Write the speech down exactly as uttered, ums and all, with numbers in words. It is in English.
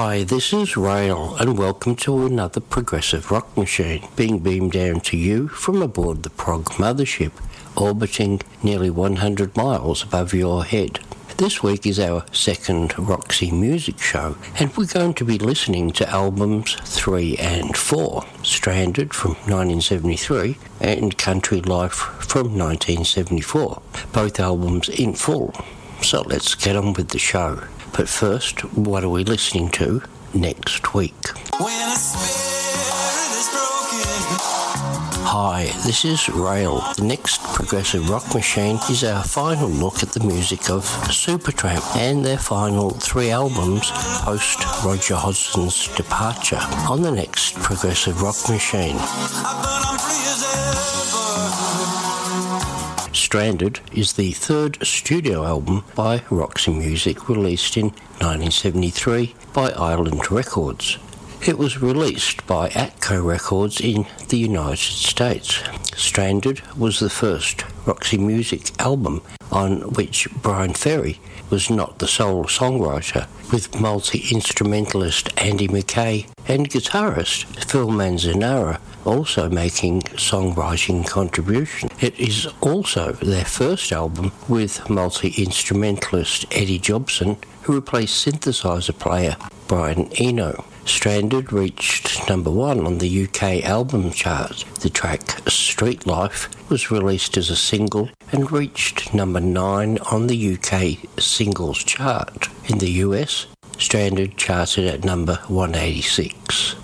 Hi, this is Rail, and welcome to another Progressive Rock Machine, being beamed down to you from aboard the Prog Mothership, orbiting nearly one hundred miles above your head. This week is our second Roxy Music Show, and we're going to be listening to albums three and four, Stranded from nineteen seventy-three and Country Life from nineteen seventy-four, both albums in full. So let's get on with the show. But first, what are we listening to next week? When a spirit is broken. Hi, this is Rail. The next Progressive Rock Machine is our final look at the music of Supertramp and their final three albums post Roger Hodgson's departure on the next Progressive Rock Machine. Stranded is the third studio album by Roxy Music, released in nineteen seventy-three by Island Records. It was released by Atco Records in the United States. Stranded was the first Roxy Music album on which Bryan Ferry was not the sole songwriter, with multi-instrumentalist Andy Mackay and guitarist Phil Manzanera also making songwriting contributions. It is also their first album with multi-instrumentalist Eddie Jobson, who replaced synthesizer player Brian Eno. Stranded reached number one on the U K album chart. The track Street Life was released as a single and reached number nine on the U K singles chart. In the U S, Stranded charted at number one eighty-six.